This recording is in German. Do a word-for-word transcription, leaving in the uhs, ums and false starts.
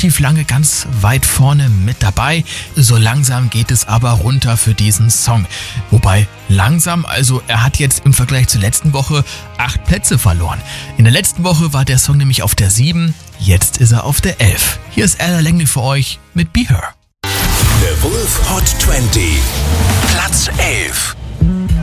relativ lange ganz weit vorne mit dabei. So langsam geht es aber runter für diesen Song. Wobei langsam, also er hat jetzt im Vergleich zur letzten Woche acht Plätze verloren. In der letzten Woche war der Song nämlich auf der sieben, jetzt ist er auf der elf. Hier ist Ella Langley für euch mit Be Her. The Wolf Hot zwanzig, Platz elf.